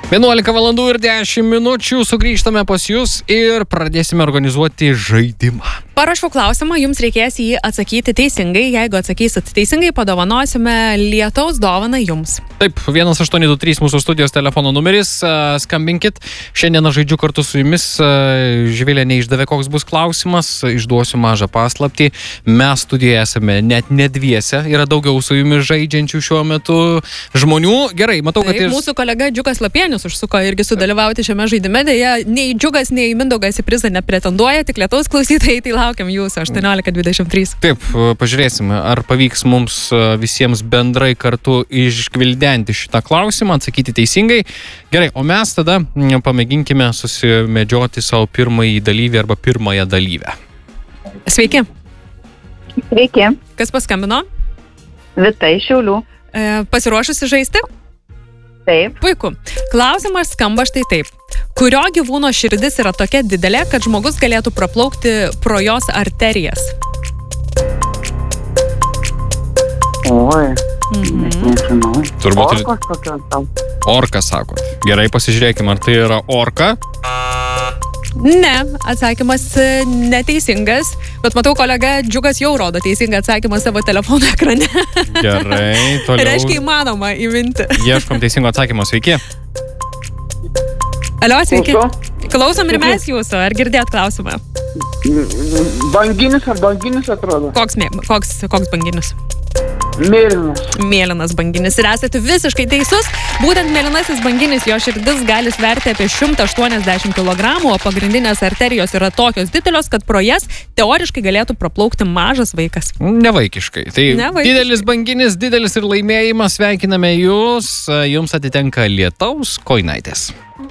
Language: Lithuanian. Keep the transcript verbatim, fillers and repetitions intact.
vienuolika valandų ir dešimt minučių sugrįžtame pas jūs ir pradėsime organizuoti žaidimą. Parašau klausimą, jums reikės jį atsakyti teisingai. Jeigu atsakysit teisingai, padovanosime lietaus dovaną jums. Taip, vienas aštuoni du trys mūsų studijos telefono numeris, skambinkit. Šiandieną žaidžiu kartu su jumis. Živilė neišdavė, koks bus klausimas, išduosiu mažą paslaptį. Mes studijoje esame net ne dviese, yra daugiau su jumis žaidžiančių šiuo metu žmonių. Gerai, matau, kad Taip, ir... mūsų kolega Džiugas Lapienis užsuko irgi sudalyvauti šiame žaidime. Deja, nei Džiugas, nei Mindaugas į prizą nepretenduoja, tik lietaus klausytojai, tai laukiam jūsų aštuoniolika dvidešimt trys. Taip, pažiūrėsime, ar pavyks mums visiems bendrai kartu išgvildenti šitą klausimą, atsakyti teisingai. Gerai, o mes tada pamėginkime susimedžioti savo pirmąjį dalyvį arba pirmąją dalyvę. Sveiki. Sveiki. Kas paskambino? Vita iš Šiaulių. E, pasiruošusi žaisti? Taip. Puiku. Klausimas skamba štai taip. Kurio gyvūno širdis yra tokia didelė, kad žmogus galėtų praplaukti pro jos arterijas? Oi, Mhm. net nežinau. Turbūt ir- Orkos kokios tau. Orka, sakot. Gerai, pasižiūrėkime, ar tai yra orka. Ne, atsakymas e, neteisingas, bet matau, kolega Džiugas jau rodo teisingą atsakymą savo telefono ekrane. Gerai, toliau. Reiškia įmanoma įminti. Ieškom teisingo atsakymo, sveiki. Alio, sveiki. Klauso? Klausom ir mes jūsų. Ar girdėt klausimą? Banginis ar banginis atrodo? Koks, mė- koks, koks banginis? Mėlynas. Mėlynas banginis. Ir esate visiškai teisus. Būtent mėlynasis banginis, jo širdis gali sverti apie šimtą aštuoniasdešimt kilogramų, o pagrindinės arterijos yra tokios didelios, kad pro jas teoriškai galėtų praplaukti mažas vaikas. Nevaikiškai. Tai Nevaikiškai. didelis banginis, didelis ir laimėjimas. Sveikiname jūs. Jums atitenka lietaus kojinaitės.